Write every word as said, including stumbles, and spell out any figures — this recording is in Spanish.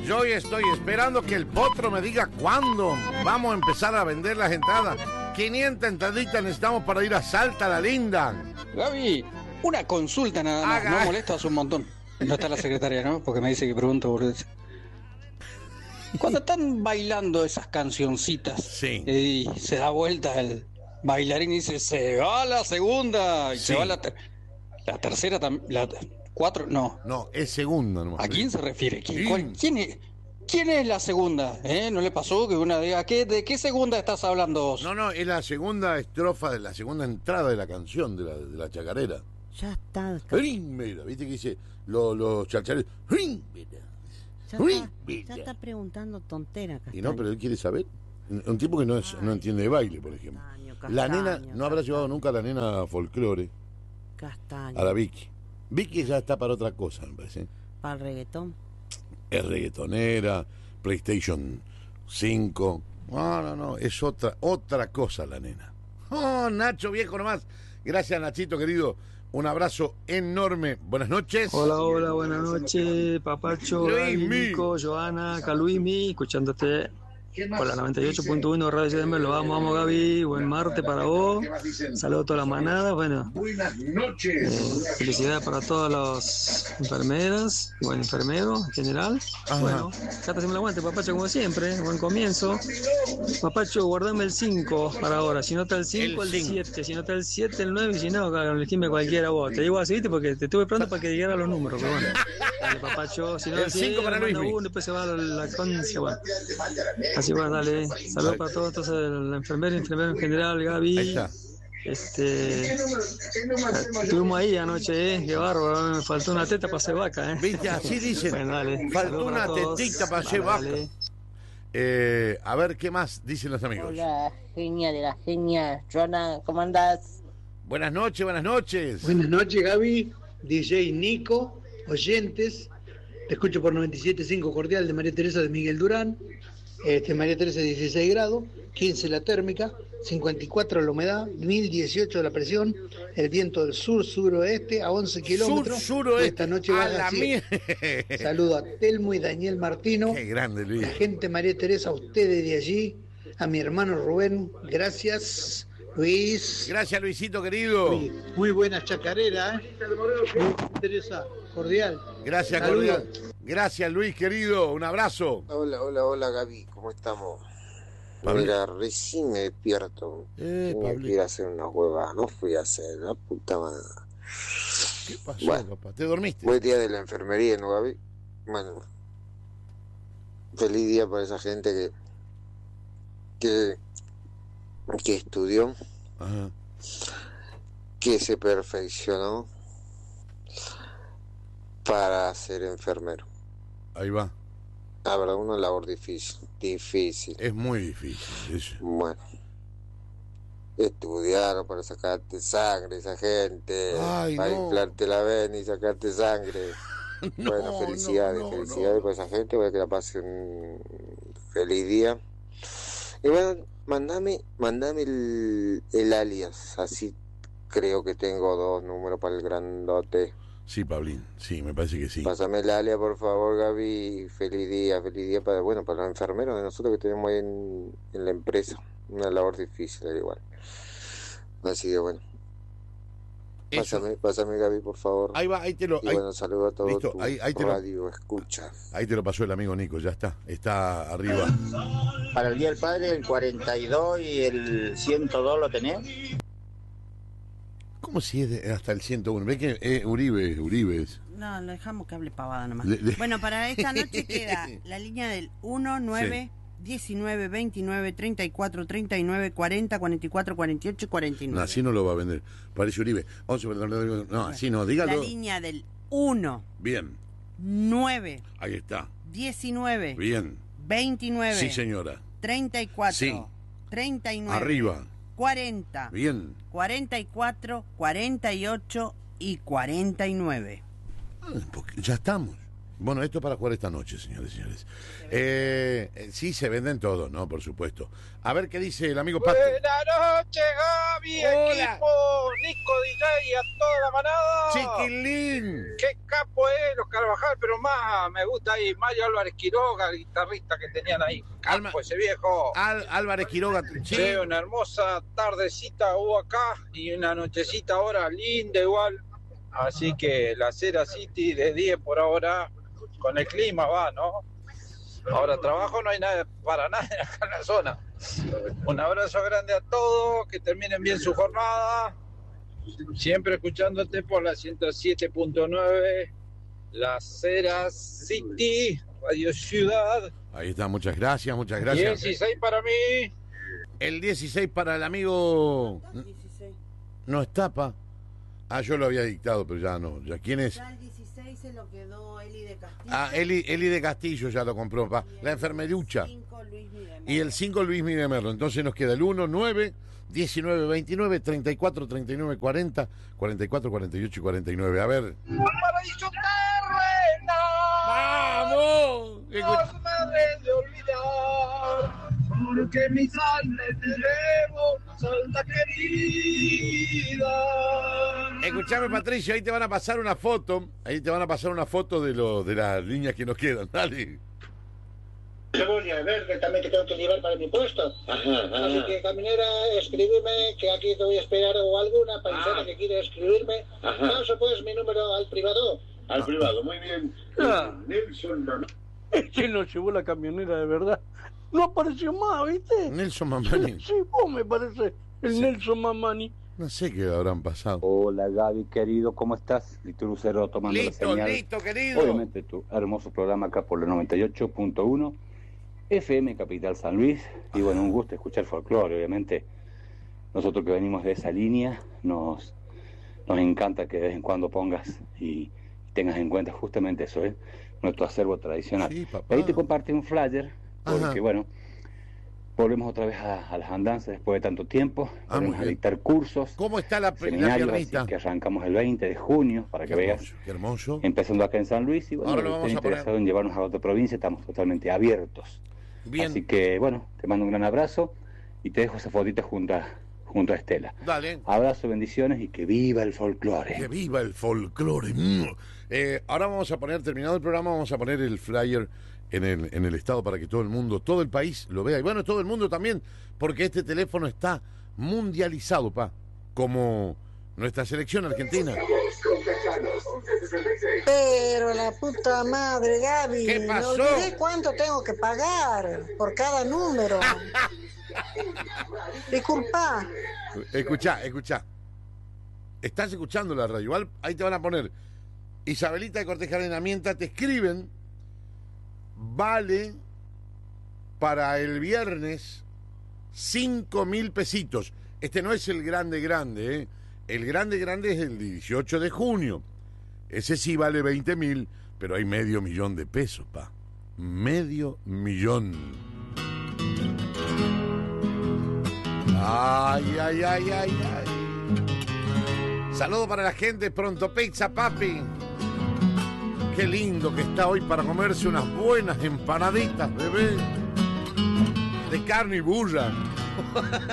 Yo hoy estoy esperando que el potro me diga cuándo vamos a empezar a vender las entradas. quinientas entraditas necesitamos para ir a Salta la Linda. Gaby, una consulta nada más. Haga. No molestas un montón. No está la secretaria, ¿no? Porque me dice que pregunto por eso. Cuando están bailando esas cancioncitas, Sí. y se da vuelta el bailarín y dice, se va la segunda, y Sí. se va la, ter la tercera, la cuatro, no. No, es segunda nomás. ¿A quién se refiere? ¿Quién, Sí. cuál, quién, es, ¿Quién es la segunda? ¿Eh? ¿No le pasó que una diga, ¿qué, ¿de qué segunda estás hablando vos? No, no, es la segunda estrofa de la segunda entrada de la canción de la, de la chacarera. Ya está. Rímbera, ¿viste que dice los, los chachareros? Rímbera. Ya Rímbera. está, ya está preguntando tontera, Castaño. Y no, pero él quiere saber. Un tipo que no, es, no entiende de baile, por ejemplo. Castaño, La Castaño, nena, no habrá Castaño. llevado nunca a la nena a folclore, Castaño. a la Vicky. Vicky ya está para otra cosa, me parece. Para el reggaetón. Es reggaetonera, PlayStation cinco. No, no, no, es otra, otra cosa la nena. Oh, Nacho, viejo nomás. Gracias, Nachito, querido. Un abrazo enorme. Buenas noches. Hola, hola, buenas noches, Papacho, Gaby, Luismi. Nico, Joana, Caluimi, escuchándote por la noventa y ocho punto uno Radio Ciudad de Denver. Lo vamos, vamos, Gaby, buen martes para vos, saludos a toda la manada, bueno, Buenas eh, noches. felicidades para todas las enfermeras, y buen enfermero en general. Ajá. Bueno, ya te hacemos el aguante, Papacho, como siempre, buen comienzo. Papacho, guardame el cinco para ahora, si no está el cinco, El el cinco. siete, si no está el siete, el nueve, y si no, elegime cualquiera vos. Te digo así, ¿viste? Porque te estuve pronto para que llegara los números, pero bueno. Dale, Papacho, si no El cinco para manda Luismi. uno, después se va a la concia, bueno. Así bueno, dale. Saludos para todos, entonces, la enfermera, enfermero en general, Gaby. Ahí está. Este, estuvimos ahí anoche, eh, qué bárbaro, me faltó una teta para hacer vaca, eh. Viste, así dicen. Bueno, dale. Faltó Saludos una para todos. tetita para hacer Dale, vaca. dale. Eh, a ver, ¿qué más dicen los amigos? Hola, genia de la genia. Joana, ¿cómo andás? Buenas noches, buenas noches. Buenas noches, Gaby, D J Nico, oyentes. Te escucho por noventa y siete punto cinco cordial de María Teresa de Miguel Durán. Este, María Teresa, dieciséis grados, quince la térmica, cincuenta y cuatro la humedad, mil dieciocho la presión, el viento del sur-suroeste a once kilómetros. Sur-suroeste. Esta noche A baja la a siete. mie- Saludo a Telmo y Daniel Martino. Qué grande, Luis. La gente María Teresa, a ustedes de allí, a mi hermano Rubén, gracias, Luis. Gracias, Luisito, querido. Muy, muy buena chacarera, ¿eh? Muy Teresa, cordial. Gracias, Saludos. cordial. Gracias, Luis, querido. Un abrazo. Hola, hola, hola Gaby, ¿cómo estamos? Pablo. Mira, recién me despierto. Eh, Tenía Pablo. que ir a hacer una hueva, no fui a hacer, la puta madre. ¿Qué pasó, Bueno. papá? ¿Te dormiste? Buen día de la enfermería, ¿no, Gaby? Bueno, feliz día para esa gente que que, que estudió, Ajá. que se perfeccionó para ser enfermero. Ahí va. La verdad, una labor difícil, difícil. Es muy difícil. Es... Bueno, estudiaron para sacarte sangre esa gente, Ay, para no. inflarte la vena y sacarte sangre. No, Bueno, felicidades, no, no, felicidades no. para esa gente, voy a que la pasen feliz día. Y bueno, mandame, mandame el, el alias, así creo que tengo dos números para el grandote. Sí, Pablín. Sí, me parece que sí. Pásame el alias, por favor, Gaby. Feliz día, feliz día para, bueno, para los enfermeros de nosotros que tenemos ahí en, en la empresa. Una labor difícil, al igual. Así que bueno. Eso. Pásame, pásame, Gaby, por favor. Ahí va, ahí te lo... Y Ahí, bueno, saludo a todos listo, tu ahí- ahí te lo- radio escucha. ahí te lo pasó el amigo Nico. Ya está. Está arriba. Para el Día del Padre, el cuarenta y dos y el ciento dos lo tenés. ¿Cómo si es de- hasta el ciento uno? ¿Ves que eh, Uribe, Uribe es? No, lo dejamos que hable pavada nomás. Le- le- Bueno, para esta noche queda la línea del uno, nueve, diecinueve, veintinueve, treinta y cuatro, treinta y nueve, cuarenta, cuarenta y cuatro, cuarenta y ocho y cuarenta y No, nueve. así no lo va a vender. Parece Uribe. once, no, así no, dígalo. La línea del uno, Bien, nueve, ahí está. diecinueve, Bien. veintinueve, Sí, señora. treinta y cuatro, Sí. treinta y nueve, Arriba. cuarenta, Bien. cuarenta y cuatro, cuarenta y ocho y cuarenta y nueve. Ah, porque ya estamos. Bueno, esto es para jugar esta noche, señores y señores. Eh, eh, sí, se venden todos, ¿no? Por supuesto. A ver qué dice el amigo Pato. Buenas noches, Gaby, Hola. equipo, Nico D J y a toda la manada. Chiquilín. Qué capo es los Carvajal, pero más me gusta ahí Mario Álvarez Quiroga, el guitarrista que tenían ahí. Capo Alma- ese viejo. Al- Álvarez Quiroga. Sí. Sí, una hermosa tardecita hubo acá y una nochecita ahora linda igual. Así que la Cera City de diez por ahora, con el clima va, ¿no? Ahora trabajo no hay nada para nada acá en la zona. Un abrazo grande a todos, que terminen bien su jornada. Siempre escuchándote por la ciento siete punto nueve, la Cera City, Radio Ciudad. Ahí está, muchas gracias, muchas gracias. dieciséis para mí. El dieciséis para el amigo... No está, pa. Ah, yo lo había dictado, pero ya no. ¿Ya quién es? Ya el dieciséis se lo quedó Eli de Castillo. Ah, Eli, Eli de Castillo ya lo compró, pa. La enfermerucha. Y el cinco Luis Midemerlo. Entonces nos queda el uno, nueve, diecinueve, veintinueve, treinta y cuatro, treinta y nueve, cuarenta, cuarenta y cuatro, cuarenta y ocho y cuarenta y nueve. A ver. Paraíso terrenal. ¡Vamos! No me habré de olvidar, porque mi sangre te llevo, santa querida. Escuchame, Patricio, ahí te van a pasar una foto. Ahí te van a pasar una foto de, lo, de las líneas que nos quedan. Dale. Cebolla verde también que tengo que llevar para mi puesto. Ajá, ajá. Así que, caminera, escríbeme, que aquí te voy a esperar o alguna paisana Ah. que quiera escribirme. Ajá. Paso pues mi número al privado. Al privado, muy bien. Ah. Nelson Mamani. ¿Quién nos llevó la camionera de verdad? No apareció más, ¿viste? Nelson Mamani. Sí, vos me parece el Sí. Nelson Mamani. No sé qué habrán pasado. Hola Gaby, querido, ¿cómo estás? Listo Lucero tomando Listo, la señal. listo, querido. Obviamente tu hermoso programa acá por la noventa y ocho punto uno F M Capital San Luis. Y bueno, un gusto escuchar folclore, obviamente. Nosotros que venimos de esa línea, nos, nos encanta que de vez en cuando pongas y tengas en cuenta justamente eso, ¿eh? Nuestro acervo tradicional. Sí, Y papá. ahí te compartí un flyer, porque Ajá. bueno, volvemos otra vez a, a las andanzas después de tanto tiempo. Ah, Volvemos muy a bien. dictar cursos, ¿Cómo está la, la seminarios, así piernita? que arrancamos el veinte de junio, para que Qué veas, hermoso, qué hermoso. empezando acá en San Luis. Y bueno, Ahora lo si vamos estén a poner. interesados en llevarnos a otra provincia, estamos totalmente abiertos. Bien, Así que bueno, te mando un gran abrazo y te dejo esa fotita junto a, junto a Estela. dale. Abrazo, bendiciones y que viva el folclore. Que viva el folclore. Mm. Eh, ahora vamos a poner, terminado el programa, vamos a poner el flyer en el, en el estado para que todo el mundo, todo el país lo vea. Y bueno, todo el mundo también, porque este teléfono está mundializado, pa, como nuestra selección argentina. Pero la puta madre, Gaby. ¿Qué pasó? Me olvidé cuánto tengo que pagar por cada número. Disculpa. Escuchá, escuchá. Estás escuchando la radio. Igual ahí te van a poner Isabelita de Corteja Arenamienta, te escriben, vale para el viernes cinco mil pesitos. Este no es el grande grande, ¿eh? El grande grande es el dieciocho de junio. Ese sí vale veinte mil, pero hay medio millón de pesos, pa. Medio millón. Ay, ay, ay, ay, ay. Saludo para la gente, Pronto Pizza, papi. Qué lindo que está hoy para comerse unas buenas empanaditas, bebé. De carne y burra.